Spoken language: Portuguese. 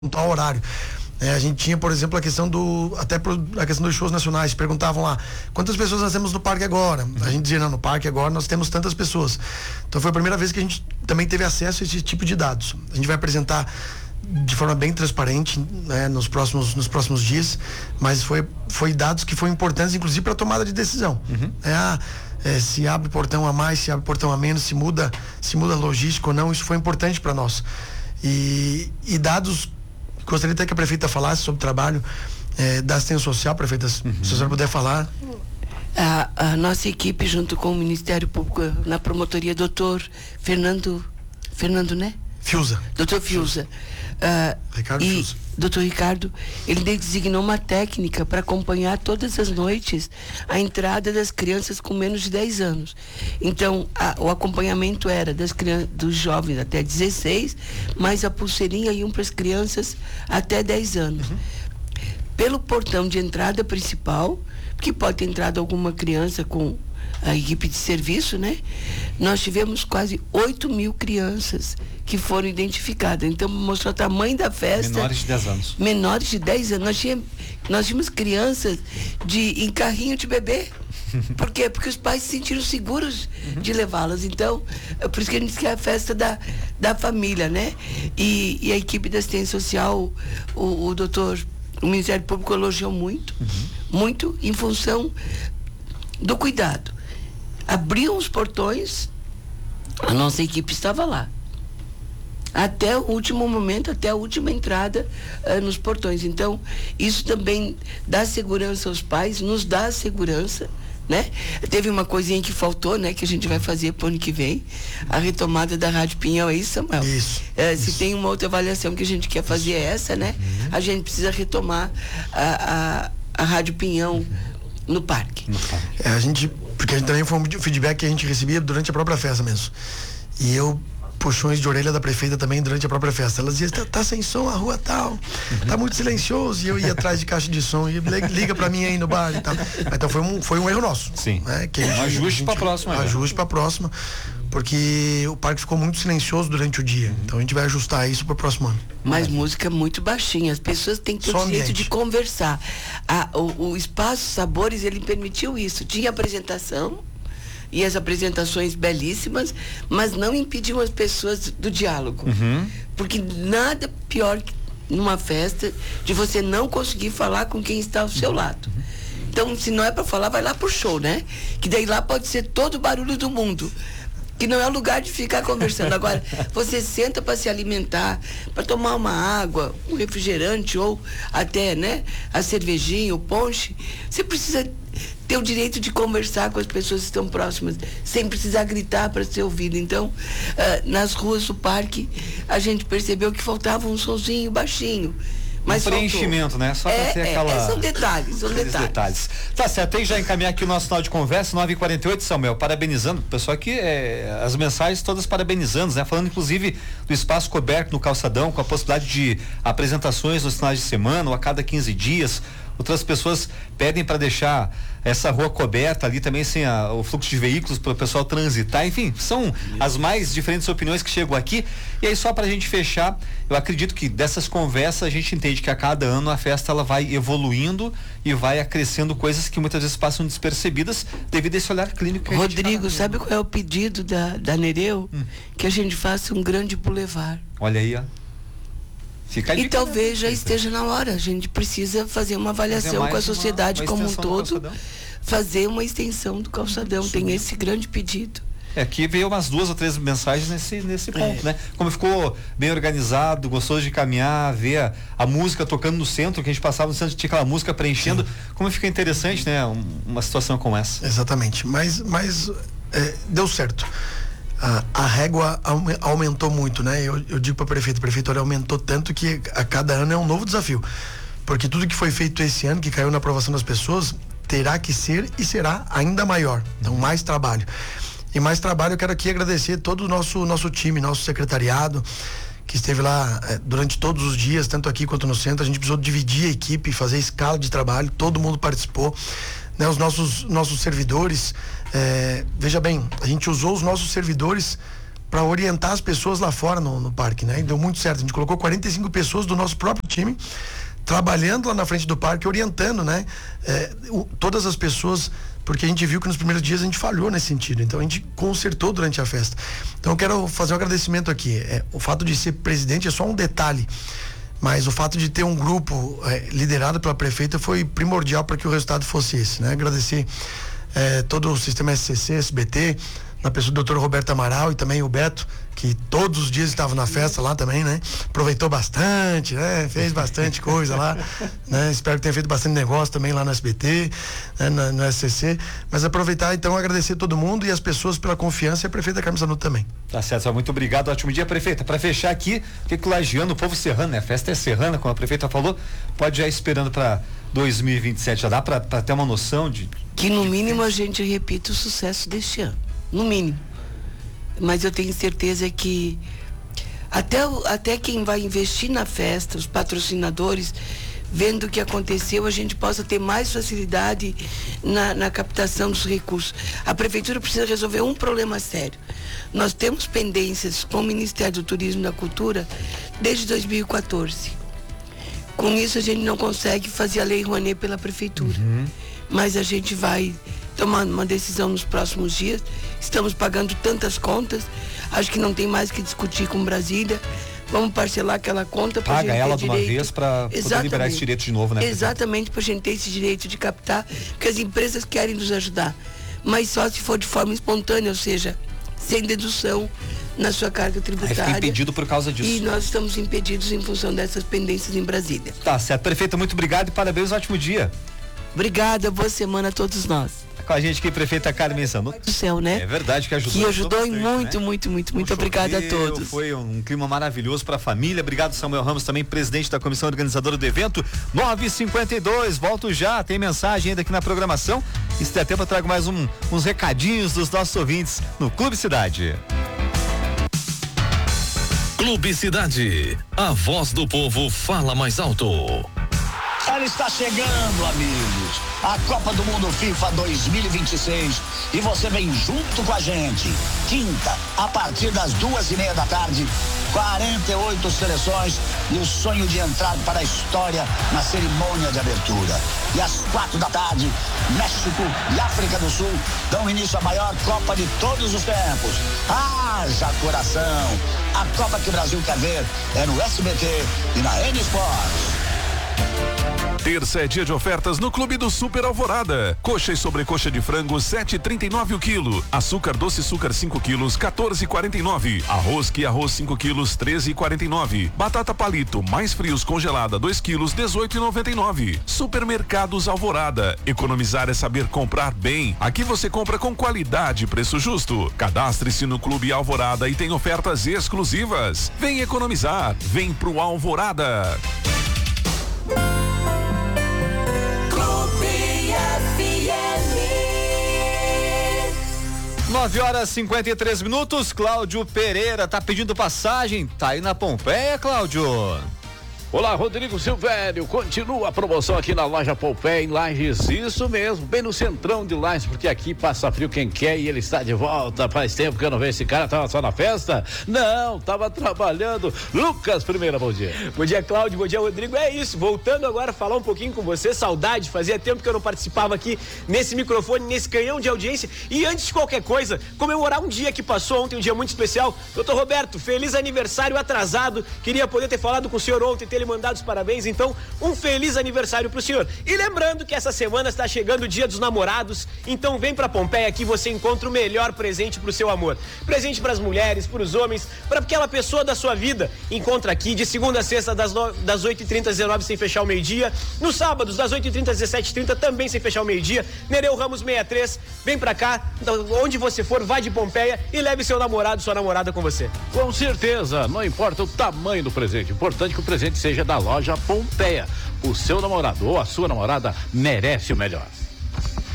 ao horário. A gente tinha, por exemplo, a questão dos shows nacionais. Perguntavam lá, quantas pessoas nós temos no parque agora? A gente dizia, não, no parque agora nós temos tantas pessoas. Então foi a primeira vez que a gente também teve acesso a esse tipo de dados. A gente vai apresentar de forma bem transparente, né, nos próximos dias, mas foi dados que foram importantes, inclusive para a tomada de decisão. Se abre portão a mais, se abre portão a menos, se muda a logística ou não, isso foi importante para nós. E dados, gostaria até que a prefeita falasse sobre o trabalho da assistência social, prefeita, se a senhora puder falar. A nossa equipe, junto com o Ministério Público, na promotoria, doutor Fernando, né? Fiuza. Doutor Fiuza. Ricardo Fiuza. Doutor Ricardo, ele designou uma técnica para acompanhar todas as noites a entrada das crianças com menos de 10 anos. Então, o acompanhamento era dos jovens até 16, mais a pulseirinha iam para as crianças até 10 anos. Pelo portão de entrada principal, que pode ter entrado alguma criança com a equipe de serviço, né? Nós tivemos quase 8.000 crianças que foram identificadas. Então, mostrou o tamanho da festa. Menores de 10 anos. Menores de 10 anos. Nós tínhamos crianças em carrinho de bebê. Por quê? Porque os pais se sentiram seguros de levá-las. Então, é por isso que a gente diz que é a festa da família, né? E a equipe da assistência social, o Ministério Público elogiou muito, muito em função do cuidado. Abriam os portões, a nossa equipe estava lá. Até o último momento, até a última entrada nos portões. Então, isso também dá segurança aos pais, nos dá segurança, né? Teve uma coisinha que faltou, né? Que a gente vai fazer pro ano que vem, a retomada da Rádio Pinhão, é isso, Samuel? Isso. Se tem uma outra avaliação que a gente quer fazer essa, né? A gente precisa retomar a Rádio Pinhão no parque. Porque a gente também foi um feedback que a gente recebia durante a própria festa mesmo. E puxões de orelha da prefeita também durante a própria festa. Ela dizia, tá sem som a rua tal, tá muito silencioso, e eu ia atrás de caixa de som, e liga pra mim aí no bar e tal. Então foi um erro nosso. Sim. Né? Ajuste pra próxima. Ajuste pra próxima, porque o parque ficou muito silencioso durante o dia. Então a gente vai ajustar isso pro próximo ano. Mas música muito baixinha, as pessoas têm que ter o direito de conversar. O Espaço Sabores, ele permitiu isso. Tinha apresentação, e as apresentações belíssimas, mas não impediam as pessoas do diálogo. Porque nada pior que numa festa de você não conseguir falar com quem está ao seu lado. Então, se não é para falar, vai lá pro show, né? Que daí lá pode ser todo o barulho do mundo, que não é lugar de ficar conversando. Agora, você senta para se alimentar, para tomar uma água, um refrigerante ou até, né, a cervejinha, o ponche, você precisa ter o direito de conversar com as pessoas que estão próximas, sem precisar gritar para ser ouvido. Então, nas ruas do parque, a gente percebeu que faltava um sonzinho baixinho. Mas preenchimento, né? Só pra ter aquela... São detalhes. Tá certo, tem que já encaminhar aqui o nosso final de conversa, 9h48, Samuel, parabenizando o pessoal aqui, as mensagens todas parabenizando, né? Falando inclusive do espaço coberto no calçadão, com a possibilidade de apresentações nos finais de semana ou a cada 15 dias. Outras pessoas pedem para deixar essa rua coberta ali também sem o fluxo de veículos para o pessoal transitar. Enfim, são as mais diferentes opiniões que chegam aqui. E aí, só para a gente fechar, eu acredito que dessas conversas a gente entende que a cada ano a festa ela vai evoluindo e vai acrescendo coisas que muitas vezes passam despercebidas devido a esse olhar clínico que Rodrigo, sabe qual é o pedido da Nereu? Que a gente faça um grande boulevard. Olha aí, ó. E talvez já esteja na hora. A gente precisa fazer uma avaliação com a sociedade como um todo, fazer uma extensão do calçadão. Tem esse grande pedido. Aqui veio umas 2 ou 3 mensagens nesse ponto, né? Como ficou bem organizado, gostoso de caminhar, ver a música tocando no centro, que a gente passava no centro, tinha aquela música preenchendo. Como fica interessante, né? Uma situação como essa. Exatamente. Mas deu certo. A régua aumentou muito, né? Eu digo para a prefeitura aumentou tanto que a cada ano é um novo desafio, porque tudo que foi feito esse ano, que caiu na aprovação das pessoas, terá que ser e será ainda maior. Então, mais trabalho. E mais trabalho, eu quero aqui agradecer todo o nosso time, nosso secretariado, que esteve lá durante todos os dias, tanto aqui quanto no centro. A gente precisou dividir a equipe, fazer escala de trabalho, todo mundo participou. Né, os nossos servidores, veja bem, a gente usou os nossos servidores para orientar as pessoas lá fora no parque, né? E deu muito certo. A gente colocou 45 pessoas do nosso próprio time trabalhando lá na frente do parque, orientando, né? Todas as pessoas, porque a gente viu que nos primeiros dias a gente falhou nesse sentido, então a gente consertou durante a festa. Então eu quero fazer um agradecimento aqui. O fato de ser presidente é só um detalhe, mas o fato de ter um grupo liderado pela prefeita foi primordial para que o resultado fosse esse, né? Agradecer todo o sistema SCC, SBT, na pessoa do Dr. Roberto Amaral e também o Beto, que todos os dias estava na festa lá também, né? Aproveitou bastante, né? Fez bastante coisa lá, né? Espero que tenha feito bastante negócio também lá no SBT, né? no SCC, mas aproveitar então, agradecer todo mundo e as pessoas pela confiança e a prefeita Carmen Zanotto também. Tá certo, muito obrigado, ótimo dia, prefeita. Para fechar aqui, o que o lagiano, o povo serrano, né? A festa é serrana, como a prefeita falou, pode já ir esperando para 2027, já dá para ter uma noção de... Que no mínimo a gente repita o sucesso deste ano, no mínimo. Mas eu tenho certeza que até quem vai investir na festa, os patrocinadores, vendo o que aconteceu, a gente possa ter mais facilidade na captação dos recursos. A prefeitura precisa resolver um problema sério. Nós temos pendências com o Ministério do Turismo e da Cultura desde 2014. Com isso a gente não consegue fazer a Lei Rouanet pela prefeitura. Mas a gente vai tomar uma decisão nos próximos dias. Estamos pagando tantas contas, acho que não tem mais que discutir com Brasília. Vamos parcelar aquela conta para paga ela de uma vez para poder liberar esse direito de novo, né? Exatamente, para a gente ter esse direito de captar, porque as empresas querem nos ajudar, mas só se for de forma espontânea, ou seja, sem dedução na sua carga tributária. Aí fica impedido por causa disso. E nós estamos impedidos em função dessas pendências em Brasília. Tá certo, prefeita, muito obrigado e parabéns, ótimo dia. Obrigada, boa semana a todos nós. Com a gente aqui, prefeita Carmen Zanotto. Do céu, né? É verdade que ajudou. Que ajudou bastante, muito obrigada a todos. Foi um clima maravilhoso para a família. Obrigado, Samuel Ramos, também presidente da comissão organizadora do evento. 9h52, volto já. Tem mensagem ainda aqui na programação. E se der tempo, eu trago mais uns recadinhos dos nossos ouvintes no Clube Cidade. Clube Cidade. A voz do povo fala mais alto. Ela está chegando, amigos. A Copa do Mundo FIFA 2026. E você vem junto com a gente. Quinta, a partir das 2:30 da tarde, 48 seleções e o sonho de entrar para a história na cerimônia de abertura. E às 4 da tarde, México e África do Sul dão início à maior Copa de todos os tempos. Haja coração! A Copa que o Brasil quer ver é no SBT e na N Sports. Terça é dia de ofertas no Clube do Super Alvorada. Coxa e sobrecoxa de frango 7,39 o quilo. Açúcar doce açúcar 5 quilos 14,49. Arroz que arroz 5 quilos 13,49. Batata palito mais frios congelada 2 quilos 18,99. Supermercados Alvorada. Economizar é saber comprar bem. Aqui você compra com qualidade e preço justo. Cadastre-se no Clube Alvorada e tem ofertas exclusivas. Vem economizar. Vem pro Alvorada. 9h53. Cláudio Pereira tá pedindo passagem. Tá aí na Pompeia, Cláudio? Olá, Rodrigo Silvério, continua a promoção aqui na loja Pompeia em Lages, isso mesmo, bem no centrão de Lages, porque aqui passa frio quem quer e ele está de volta. Faz tempo que eu não vejo esse cara, tava só na festa? Não, tava trabalhando. Lucas Primeira, bom dia. Bom dia, Cláudio, bom dia, Rodrigo. É isso, voltando agora a falar um pouquinho com você, saudade, fazia tempo que eu não participava aqui nesse microfone, nesse canhão de audiência. E antes de qualquer coisa, comemorar um dia que passou ontem, um dia muito especial. Doutor Roberto, feliz aniversário atrasado, queria poder ter falado com o senhor ontem, ter lhe mandado os parabéns, então um feliz aniversário pro senhor. E lembrando que essa semana está chegando o Dia dos Namorados, então vem pra Pompeia que você encontra o melhor presente pro seu amor. Presente pras mulheres, pros homens, pra aquela pessoa da sua vida. Encontra aqui de segunda a sexta das 8h30 às 19h sem fechar o meio-dia, nos sábados das 8h30 às 17h30 também sem fechar o meio-dia. Nereu Ramos 63, vem pra cá, onde você for, vai de Pompeia e leve seu namorado, sua namorada com você. Com certeza, não importa o tamanho do presente, importante que o presente seja da loja Pompeia. O seu namorado ou a sua namorada merece o melhor.